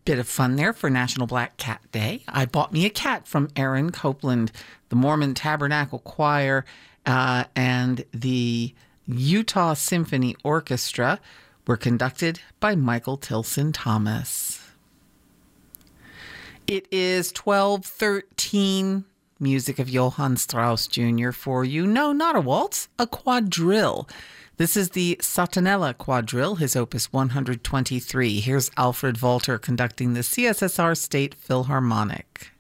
Bit of fun there for National Black Cat Day. I bought me a cat from Aaron Copeland. The Mormon Tabernacle Choir and the Utah Symphony Orchestra were conducted by Michael Tilson Thomas. It is 12:13. Music of Johann Strauss Jr. for you. No, not a waltz, a quadrille. This is the Satanella Quadrille, his opus 123. Here's Alfred Walter conducting the CSSR State Philharmonic.